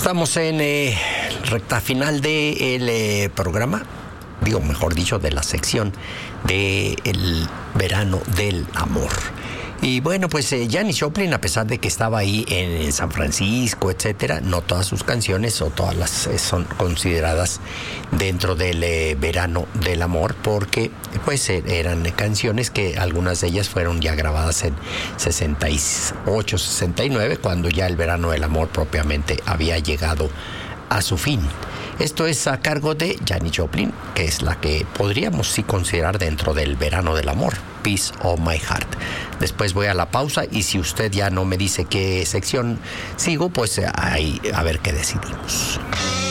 Estamos en recta final del programa, digo, mejor dicho, de la sección del verano del amor. Y bueno, pues Janis Joplin, a pesar de que estaba ahí en San Francisco, etcétera, no todas sus canciones o todas las son consideradas dentro del verano del amor, porque pues eran canciones que algunas de ellas fueron ya grabadas en 68, 69, cuando ya el verano del amor propiamente había llegado a su fin. Esto es a cargo de Janis Joplin, que es la que podríamos sí considerar dentro del verano del amor, Piece of My Heart. Después voy a la pausa y si usted ya no me dice qué sección sigo, pues ahí a ver qué decidimos.